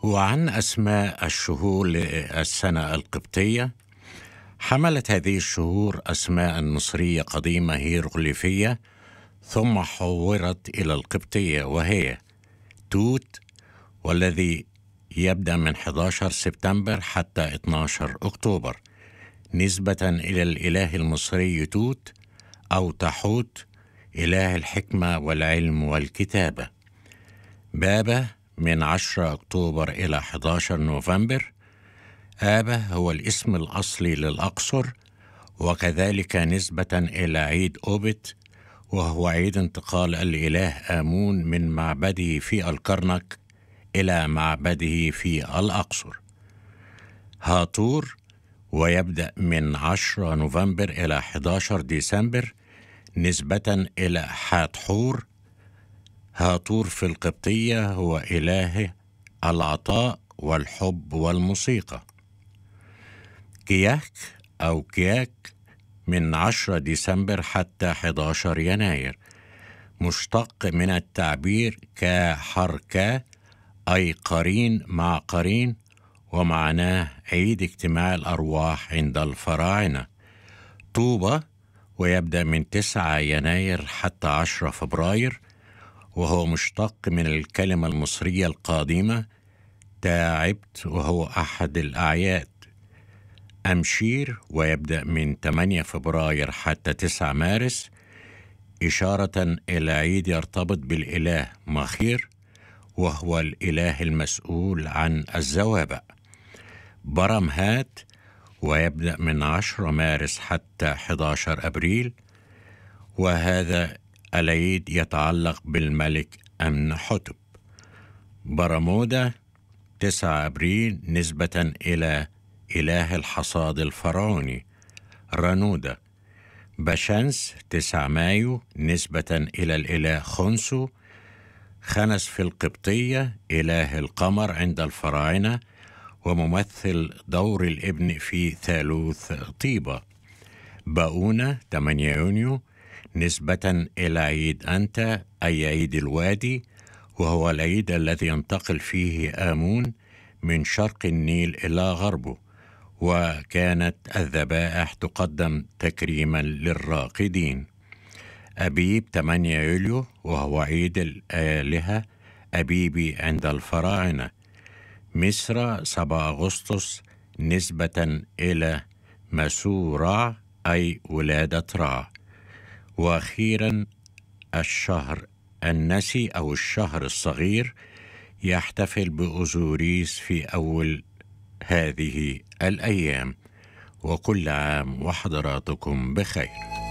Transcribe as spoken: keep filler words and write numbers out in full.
وعن أسماء الشهور للسنة القبطية. حملت هذه الشهور أسماء مصرية قديمة هيروغليفية ثم حورت إلى القبطية، وهي توت، والذي يبدأ من أحد عشر سبتمبر حتى اثني عشر أكتوبر، نسبة إلى الإله المصري توت أو تحوت، إله الحكمة والعلم والكتابة. بابا من عشرة أكتوبر إلى أحد عشر نوفمبر. آبا هو الاسم الأصلي للأقصر، وكذلك نسبة إلى عيد أوبت، وهو عيد انتقال الإله آمون من معبده في الكرنك إلى معبده في الأقصر. هاطور، ويبدأ من عشرة نوفمبر إلى أحد عشر ديسمبر، نسبة إلى حتحور. هاطور في القبطية هو إله العطاء والحب والموسيقى. كياك أو كياك من عشرة ديسمبر حتى أحد عشر يناير، مشتق من التعبير كحركة، أي قرين مع قرين، ومعناه عيد اجتماع الأرواح عند الفراعنة. طوبة، ويبدأ من تسعة يناير حتى عشرة فبراير، وهو مشتق من الكلمة المصرية القديمة تعبت، وهو أحد الأعياد. أمشير، ويبدأ من ثمانية فبراير حتى تسعة مارس، إشارة إلى عيد يرتبط بالإله مخير، وهو الإله المسؤول عن الزوابع. برمهات، ويبدأ من عشرة مارس حتى أحد عشر أبريل، وهذا العيد يتعلق بالملك أمنحتب. برمودا تسعة أبريل، نسبة إلى إله الحصاد الفرعوني رانودا. بشنس تسعة مايو، نسبة إلى الإله خنسو. خنس في القبطية إله القمر عند الفراعنة، وممثل دور الابن في ثالوث طيبة. باؤونة ثمانية يونيو، نسبة إلى عيد أنت، أي عيد الوادي، وهو العيد الذي ينتقل فيه آمون من شرق النيل إلى غربه، وكانت الذبائح تقدم تكريما للراقدين. أبيب ثمانية يوليو، وهو عيد الآلهة أبيبي عند الفراعنة. مصر سبعة أغسطس، نسبة إلى مسورع، أي ولادة رع. وأخيرا الشهر النسي أو الشهر الصغير يحتفل بأوزوريس في أول هذه الأيام. وكل عام وحضراتكم بخير.